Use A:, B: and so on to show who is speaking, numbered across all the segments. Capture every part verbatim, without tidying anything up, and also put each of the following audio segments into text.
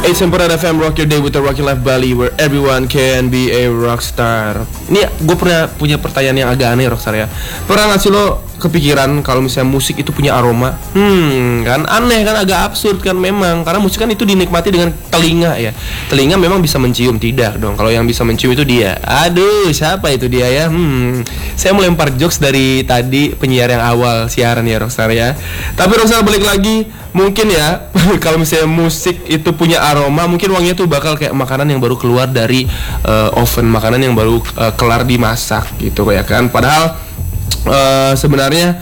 A: It's Semperan F M, rock your day with the Rocky Life Bali, where everyone can be a rockstar. Ini gue pernah punya pertanyaan yang agak aneh, rockstar ya. Pernah gak sih lo kepikiran kalau misalnya musik itu punya aroma? Hmm, kan aneh kan, agak absurd kan memang. Karena musik kan itu dinikmati dengan telinga ya. Telinga memang bisa mencium, tidak dong. Kalau yang bisa mencium itu dia. Aduh, siapa itu dia ya? Hmm, saya melempar jokes dari tadi penyiar yang awal siaran ya, rockstar ya. Tapi rockstar balik lagi, mungkin ya kalau misalnya musik itu punya aroma, mungkin wanginya tuh bakal kayak makanan yang baru keluar dari uh, oven, makanan yang baru uh, kelar dimasak gitu ya kan. Padahal uh, sebenarnya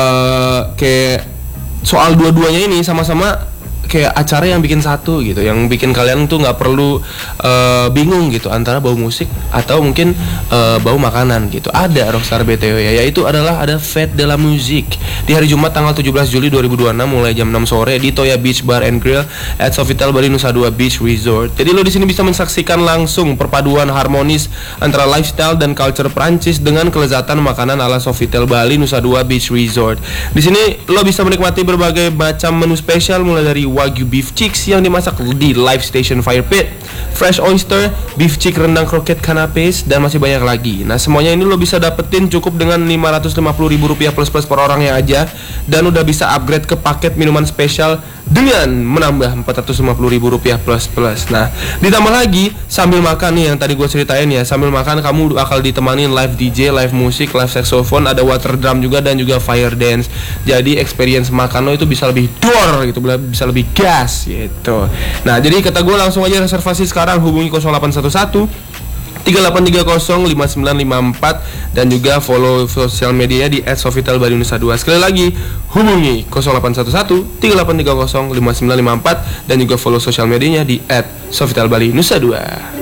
A: uh, kayak soal dua-duanya ini sama-sama kayak acara yang bikin satu gitu, yang bikin kalian tuh nggak perlu uh, bingung gitu antara bau musik atau mungkin uh, bau makanan gitu. Ada rockstar B T W ya, yaitu adalah ada Fête de la Musique di hari Jumat tanggal tujuh belas Juli dua ribu dua puluh enam mulai jam enam sore di Toya Beach Bar and Grill at Sofitel Bali Nusa Dua Beach Resort. Jadi lo di sini bisa menyaksikan langsung perpaduan harmonis antara lifestyle dan culture Prancis dengan kelezatan makanan ala Sofitel Bali Nusa Dua Beach Resort. Di sini lo bisa menikmati berbagai macam menu spesial mulai dari Wagyu beef chicks yang dimasak di Live Station Fire Pit, fresh oyster, beef chick rendang kroket canapes, dan masih banyak lagi. Nah semuanya ini lo bisa dapetin cukup dengan lima ratus lima puluh ribu rupiah plus plus per orangnya aja, dan udah bisa upgrade ke paket minuman spesial dengan menambah empat ratus lima puluh ribu rupiah plus plus. Nah ditambah lagi sambil makan nih yang tadi gue ceritain ya, sambil makan kamu bakal ditemanin live D J, live musik, live saxophone, ada water drum juga dan juga fire dance. Jadi experience makan lo itu bisa lebih dor gitu, bisa lebih gas gitu. Nah jadi kata gue langsung aja reservasi sekarang, hubungi nol delapan satu satu tiga delapan tiga nol lima sembilan lima empat dan juga follow sosial medianya di et sofitel bali nusa dua. Sekali lagi hubungi nol delapan satu satu tiga delapan tiga nol lima sembilan lima empat dan juga follow sosial medianya di et sofitel bali nusa dua.